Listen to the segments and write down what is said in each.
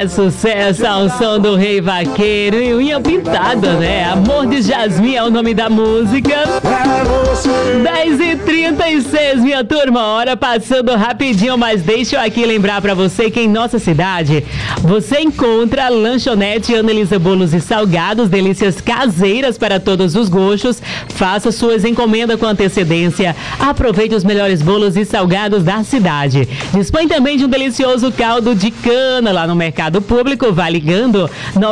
é sucesso ao som do Rei Vaqueiro e unha pintada, né? Amor de Jasmine é o nome da música. 10h36, minha turma, hora passando rapidinho, mas deixa eu aqui lembrar pra você que em nossa cidade você encontra a lanchonete Annelisa Bolos e Salgados, delícias caseiras para todos os gostos. Faça suas encomendas com antecedência. Aproveite os melhores bolos e salgados da cidade. Dispõe também de um delicioso caldo de cana lá no Mercado Público. Vá ligando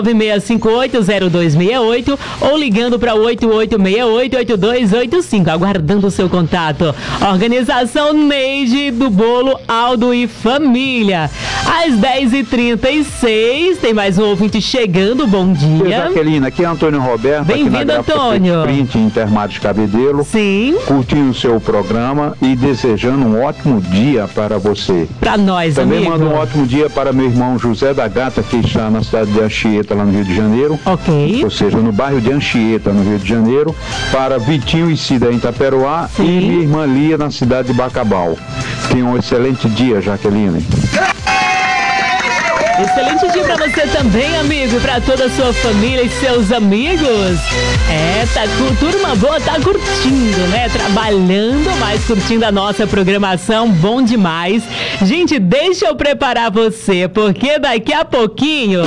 96580268 ou ligando para 88688285, aguardando o seu contato. Organização Neide do Bolo Aldo e Família. Às 10h36, tem mais um ouvinte chegando. Bom dia. Jaqueline, aqui é Antônio Roberto. Bem-vindo, Antônio. Print Intermares Cabedelo. Sim. Curtindo o seu programa e desejando um ótimo dia para você. Para nós, também amigo. Mando um ótimo dia para meu irmão José da Gata, que está na cidade de Anchieta, lá no Rio de Janeiro. Ok. Ou seja, no bairro de Anchieta, no Rio de Janeiro. Para Vitinho e Cida em Itaperoá. Sim. E minha irmã Lia na cidade de Bacabal. Tenha um excelente dia, Jaqueline. Excelente dia pra você também, amigo, pra toda a sua família e seus amigos. Turma boa, tá curtindo, né? Trabalhando, mas curtindo a nossa programação, bom demais. Gente, deixa eu preparar você, porque daqui a pouquinho...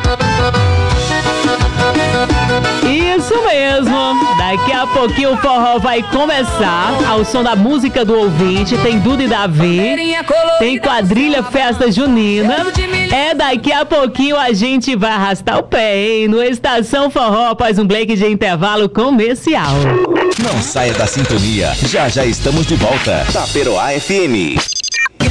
Isso mesmo, daqui a pouquinho o forró vai começar ao som da música do ouvinte. Tem Duda e Davi, tem quadrilha festa junina. Daqui a pouquinho a gente vai arrastar o pé, hein? No Estação Forró, após um break de intervalo comercial. Não saia da sintonia, já já estamos de volta. Itaperoá FM.